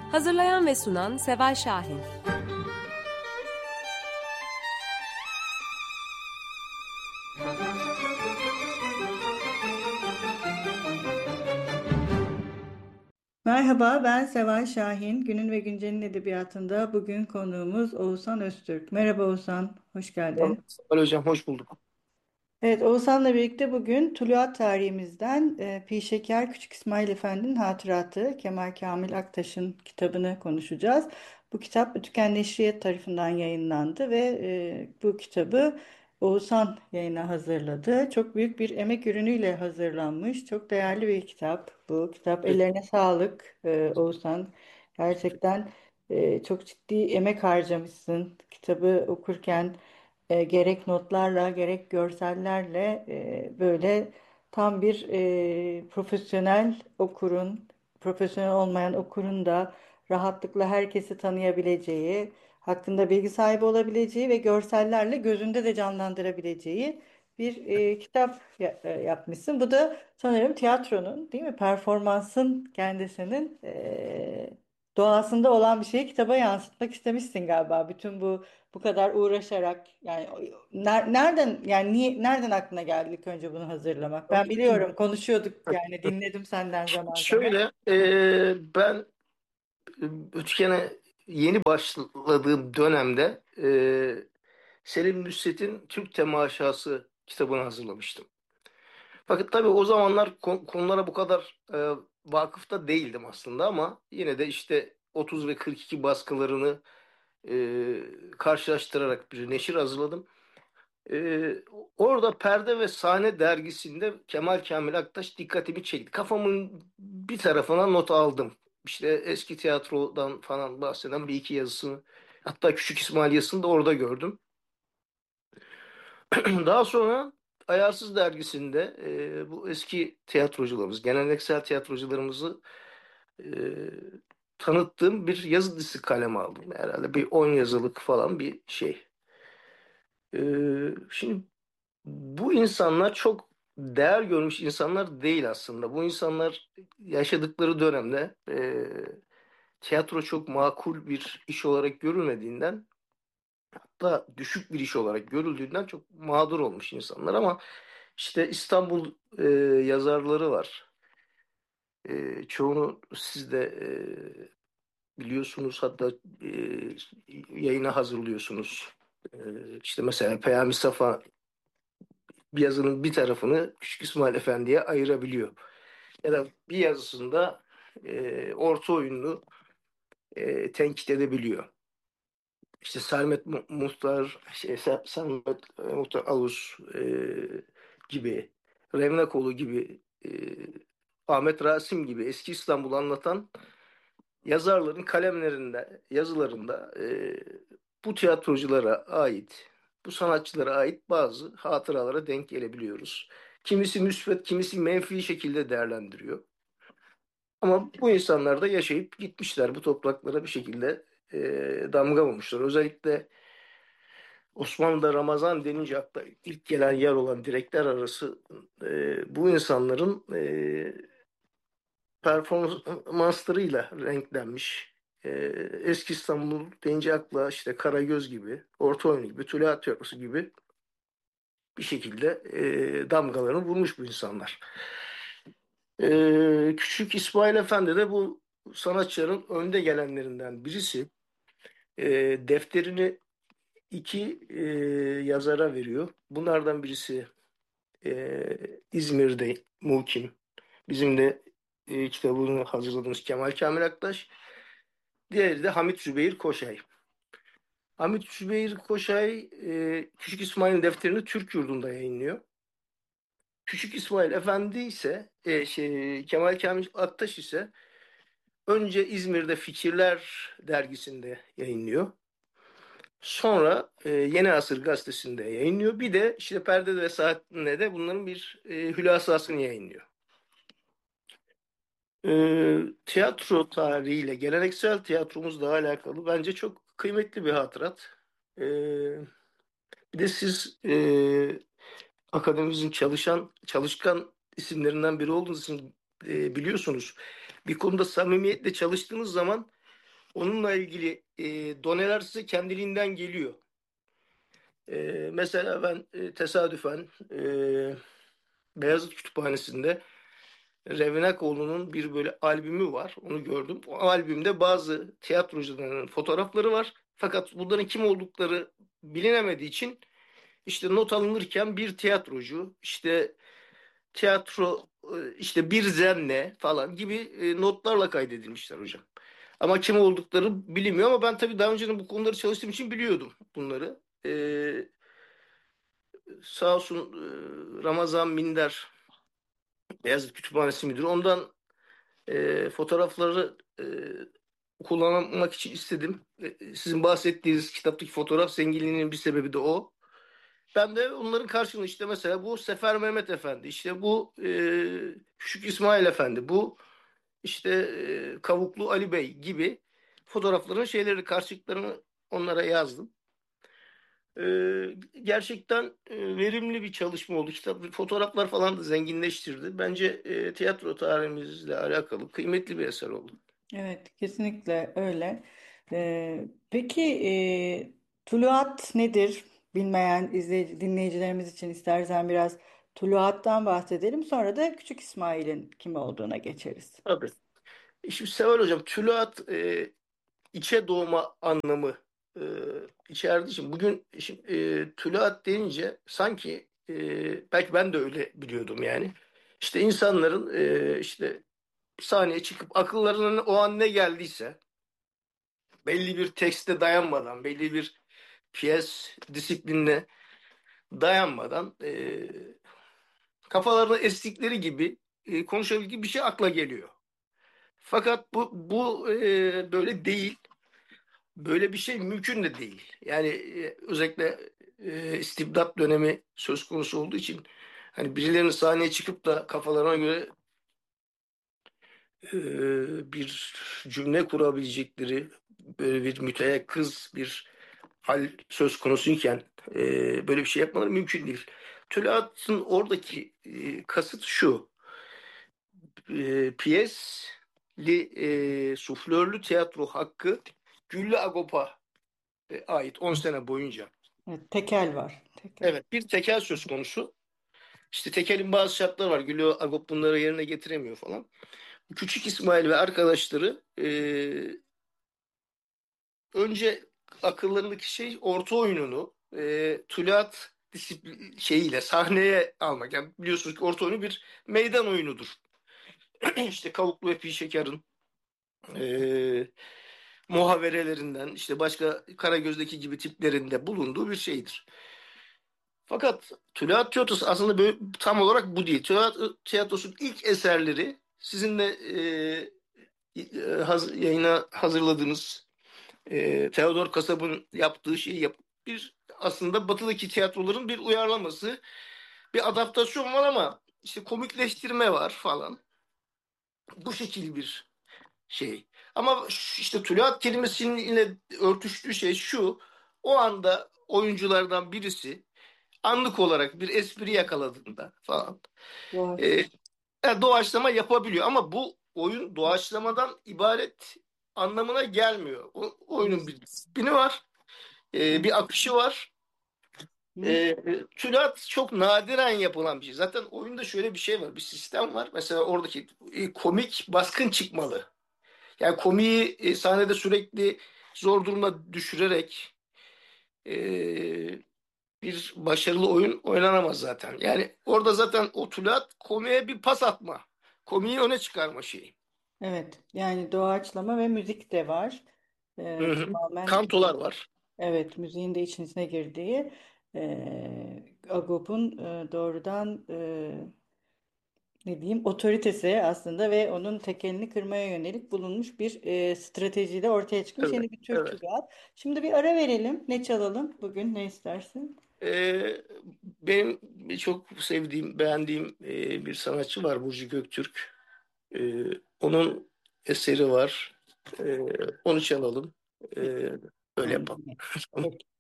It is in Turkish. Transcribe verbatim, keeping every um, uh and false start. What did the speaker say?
Hazırlayan ve sunan Seval Şahin. Merhaba, ben Seval Şahin. Günün ve Güncel'in edebiyatında bugün konuğumuz Oğuzhan Öztürk. Merhaba Oğuzhan, hoş geldin. Alo hocam, hoş bulduk. Evet, Oğuzhan'la birlikte bugün Tuluat tarihimizden e, Pi Şeker Küçük İsmail Efendi'nin Hatıratı Kemal Kamil Aktaş'ın kitabını konuşacağız. Bu kitap Tüken Neşriyat tarafından yayınlandı ve e, bu kitabı Oğuzhan yayına hazırladı. Çok büyük bir emek ürünüyle hazırlanmış. Çok değerli bir kitap bu. Kitap Evet, ellerine sağlık e, Oğuzhan. Gerçekten e, çok ciddi emek harcamışsın. Kitabı okurken e, gerek notlarla gerek görsellerle e, böyle tam bir e, profesyonel okurun, profesyonel olmayan okurun da rahatlıkla herkesi tanıyabileceği, hakkında bilgi sahibi olabileceği ve görsellerle gözünde de canlandırabileceği bir e, kitap ya- e, yapmışsın. Bu da sanırım tiyatronun, değil mi? Performansın kendisinin e, doğasında olan bir şeyi kitaba yansıtmak istemişsin galiba. Bütün bu bu kadar uğraşarak yani ner- nereden yani niye nereden aklına geldi ilk önce bunu hazırlamak? Ben biliyorum konuşuyorduk yani dinledim senden zaman zaman. şöyle e, ben e, Ötken'e yeni başladığım dönemde e, Selim Nusret'in Türk Temaşası kitabını hazırlamıştım. Fakat tabii o zamanlar kon- konulara bu kadar e, vakıf da değildim aslında ama yine de işte otuz ve kırk iki baskılarını e, karşılaştırarak bir neşir hazırladım. Ee, orada Perde ve Sahne dergisinde Kemal Kamil Aktaş dikkatimi çekti. Kafamın bir tarafına not aldım. İşte eski tiyatrodan falan bahseden bir iki yazısını, hatta Küçük İsmail yazısını da orada gördüm. Daha sonra Ayarsız dergisinde e, bu eski tiyatrocularımız, geleneksel tiyatrocularımızı e, tanıttığım bir yazı dizisi kaleme aldım. Herhalde bir on yazılık falan bir şey. Ee, şimdi bu insanlar çok değer görmüş insanlar değil aslında. Bu insanlar yaşadıkları dönemde e, tiyatro çok makul bir iş olarak görülmediğinden, da düşük bir iş olarak görüldüğünden çok mağdur olmuş insanlar. Ama işte İstanbul e, yazarları var. E, çoğunu siz de e, biliyorsunuz, hatta e, yayına hazırlıyorsunuz. E, işte mesela Peyami Safa bir yazının bir tarafını Küçük İsmail Efendi'ye ayırabiliyor. Ya da bir yazısında e, orta oyunlu e, tenkit edebiliyor. İşte Sermet Mu- Muhtar, şey, Ser- Sermet e, Muhtar Alus e, gibi, Revnakoğlu gibi, e, Ahmet Rasim gibi eski İstanbul'u anlatan yazarların kalemlerinde, yazılarında e, bu tiyatroculara ait, bu sanatçılara ait bazı hatıralara denk gelebiliyoruz. Kimisi müsbet, kimisi menfi şekilde değerlendiriyor. Ama bu insanlar da yaşayıp gitmişler, bu topraklara bir şekilde e, damga vurmuşlar. Özellikle Osmanlı'da Ramazan denince akla ilk gelen yer olan direkler arası e, bu insanların e, performanslarıyla renklenmiş. Ee, Eski İstanbul deyince akla işte Karagöz gibi, Orta Oyunu gibi, Tülay Tiyatrosu gibi bir şekilde e, damgalarını vurmuş bu insanlar. Ee, Küçük İsmail Efendi de bu sanatçıların önde gelenlerinden birisi. Ee, defterini iki e, yazara veriyor. Bunlardan birisi e, İzmir'de mukim. Bizim de e, kitabını hazırladığımız Kemal Kamil Aktaş. Diğeri de Hamit Zübeyir Koşay. Hamit Zübeyir Koşay e, Küçük İsmail'in defterini Türk Yurdu'nda yayınlıyor. Küçük İsmail Efendi ise e, şey, Kemal Kamil Aktaş ise önce İzmir'de Fikirler dergisinde yayınlıyor. Sonra e, Yeni Asır gazetesinde yayınlıyor. Bir de işte Perde ve Saatinde de bunların bir e, hülasasını yayınlıyor. E, tiyatro tarihiyle, geleneksel tiyatromuzla alakalı bence çok kıymetli bir hatırat. E, Bir de siz e, akademimizin çalışan, çalışkan isimlerinden biri olduğunuz için e, biliyorsunuz. Bir konuda samimiyetle çalıştığınız zaman onunla ilgili e, doneler size kendiliğinden geliyor. E, mesela ben e, tesadüfen e, Beyazıt Kütüphanesi'nde Revenakoğlu'nun bir böyle albümü var. Onu gördüm. O albümde bazı tiyatrocuların fotoğrafları var. Fakat bunların kim oldukları bilinemediği için işte not alınırken bir tiyatrocu, işte tiyatro, e, işte bir zenne falan gibi e, notlarla kaydedilmişler hocam. Ama kim oldukları bilinmiyor ama ben tabii daha önceden bu konuları çalıştığım için biliyordum bunları. Ee, sağ olsun e, Ramazan Minder Beyazıt Kütüphanesi Müdürü ondan e, fotoğrafları e, kullanmak için istedim. E, sizin bahsettiğiniz kitaptaki fotoğraf zenginliğinin bir sebebi de o. Ben de onların karşılığında işte mesela bu Sefer Mehmet Efendi, işte bu e, Küçük İsmail Efendi, bu işte e, Kavuklu Ali Bey gibi fotoğrafların şeyleri, karşılıklarını onlara yazdım. E, gerçekten e, verimli bir çalışma oldu. Kitap, fotoğraflar falan da zenginleştirdi. Bence e, tiyatro tarihimizle alakalı kıymetli bir eser oldu. Evet, kesinlikle öyle. Ee, peki e, tuluat nedir? Bilmeyen izleyici, dinleyicilerimiz için istersen biraz tuluattan bahsedelim. Sonra da Küçük İsmail'in kim olduğuna geçeriz. Tabii. Şimdi Seval Hocam, tuluat e, içe doğma anlamı e, içerdiği için bugün şimdi, e, tuluat deyince sanki e, belki ben de öyle biliyordum yani. İşte insanların e, işte sahneye çıkıp akıllarına o an ne geldiyse belli bir tekste dayanmadan, belli bir piyes disiplinine dayanmadan e, kafalarına estikleri gibi e, konuşabildiği bir şey akla geliyor. Fakat bu bu e, böyle değil. Böyle bir şey mümkün de değil. Yani e, özellikle e, istibdat dönemi söz konusu olduğu için hani birilerinin sahneye çıkıp da kafalarına göre e, bir cümle kurabilecekleri böyle bir müteyakkız bir hal söz konusuyken e, böyle bir şey yapmaları mümkün değil. Tülahat'ın oradaki e, kasıt şu: e, piyesli e, suflörlü tiyatro hakkı Güllü Agop'a e, ait on sene boyunca. Evet, tekel var. Tekel. Evet, bir tekel söz konusu. İşte tekelin bazı şartları var. Güllü Agop bunları yerine getiremiyor falan. Küçük İsmail ve arkadaşları e, önce akıllarındaki şey orta oyununu e, tülat disiplin şeyiyle sahneye almak. Yani biliyorsunuz ki orta oyunu bir meydan oyunudur. İşte Kavuklu ve Pi Şeker'in e, muhaverelerinden işte başka Karagöz'deki gibi tiplerinde bulunduğu bir şeydir. Fakat Tülat Tiyatrosu aslında böyle, tam olarak bu değil. Tülat Tiyatrosu'nun ilk eserleri sizin de e, e, haz- yayına hazırladığınız e, Theodor Kasab'ın yaptığı şeyi yap bir aslında batıdaki tiyatroların bir uyarlaması, bir adaptasyon var ama işte komikleştirme var falan. Bu şekil bir şey. Ama şu- işte tuluat kelimesinin ile örtüştüğü şey şu: o anda oyunculardan birisi anlık olarak bir espri yakaladığında falan e, Doğaç. yani doğaçlama yapabiliyor ama bu oyun doğaçlamadan ibaret anlamına gelmiyor. O, oyunun bir disiplini var, e, bir akışı var. Hı? E, tülat çok nadiren yapılan bir şey. Zaten oyunda şöyle bir şey var, bir sistem var. Mesela oradaki e, komik baskın çıkmalı. Yani komiği e, sahnede sürekli zor durumda düşürerek e, bir başarılı oyun oynanamaz zaten. Yani orada zaten o tuluat komiğe bir pas atma. Komiği öne çıkarma şeyi. Evet, yani doğaçlama ve müzik de var. Hı Ee, hı. tamamen Kantolar var. evet, müziğin de için içine girdiği e, Agop'un e, doğrudan e, ne diyeyim otoritesi aslında ve onun tekelini kırmaya yönelik bulunmuş bir e, stratejiyle ortaya çıkmış Evet. yeni bir Türk Evet. Tuluat. Şimdi bir ara verelim. Ne çalalım bugün? Ne istersin? Ee, benim çok sevdiğim, beğendiğim e, bir sanatçı var, Burcu Göktürk. Ee, onun eseri var. Ee, onu çalalım. Ee, öyle Tamam. yapalım. Peki.